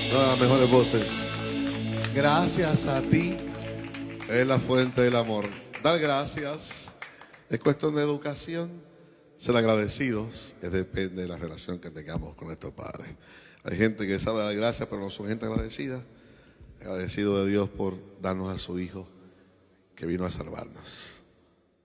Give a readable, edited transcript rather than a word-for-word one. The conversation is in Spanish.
Una de las mejores voces. Gracias a ti. Es la fuente del amor. Dar gracias es cuestión de educación. Ser agradecidos depende de la relación que tengamos con nuestros padres. Hay gente que sabe dar gracias, pero no son gente agradecida. Agradecido de Dios por darnos a su Hijo que vino a salvarnos.